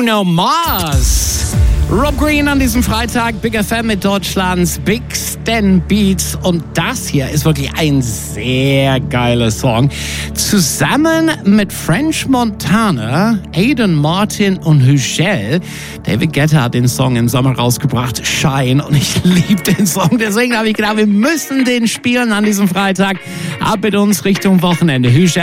Bruno Mars. Rob Green an diesem Freitag, Big FM mit Deutschlands Big Stan Beats. Und das hier ist wirklich ein sehr geiler Song. Zusammen mit French Montana, Aiden Martin und Hugel. David Guetta hat den Song im Sommer rausgebracht, Shine. Und ich liebe den Song. Deswegen habe ich gedacht, wir müssen den spielen an diesem Freitag. Ab mit uns Richtung Wochenende. Hugel